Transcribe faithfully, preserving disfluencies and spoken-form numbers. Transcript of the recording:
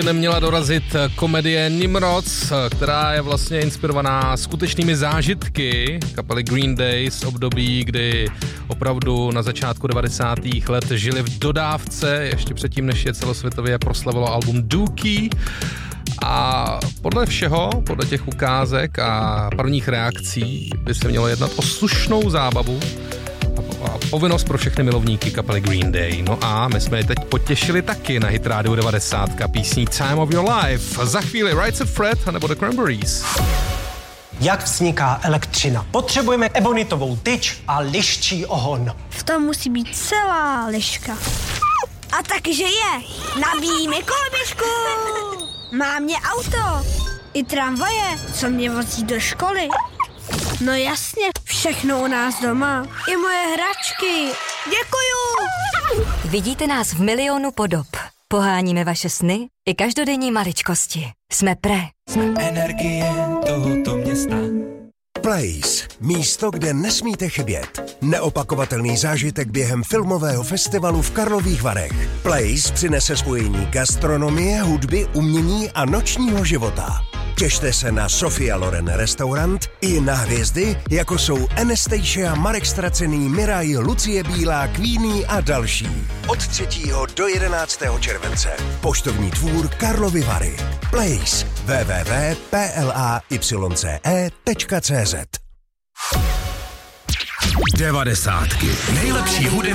Neměla dorazit komedie Nimrod, která je vlastně inspirovaná skutečnými zážitky kapely Green Day z období, kdy opravdu na začátku devadesátých let žili v dodávce, ještě předtím, než je celosvětově proslavilo album Dookie. A podle všeho, podle těch ukázek a prvních reakcí by se mělo jednat o slušnou zábavu a povinnost pro všechny milovníky kapely Green Day. No a my jsme je teď potěšili taky na Hit Radio devadesát písní Time of Your Life. Za chvíli Right Said Fred nebo The Cranberries. Jak vzniká elektřina? Potřebujeme ebonitovou tyč a liščí ohon. V tom musí být celá liška. A takže je. Nabíjíme koloběžku. Má mě auto. I tramvaje, co mě vozí do školy. No jasně, všechno u nás doma. I moje hračky. Děkuju. Vidíte nás v milionu podob. Poháníme vaše sny i každodenní maličkosti. Jsme Pré. Jsme energie tohoto města. Place. Místo, kde nesmíte chybět. Neopakovatelný zážitek během filmového festivalu v Karlových Varech. Place přinese spojení gastronomie, hudby, umění a nočního života. Těšte se na Sofia Loren restaurant i na hvězdy, jako jsou Anastasia, Marek Stracený, Miraj, Lucie Bílá, Queenie a další. Od třetího do jedenáctého července. Poštovní dvůr Karlovy Vary. Place. w w w tečka p l a y c e tečka c z. Devadesátky. Nejlepší hudební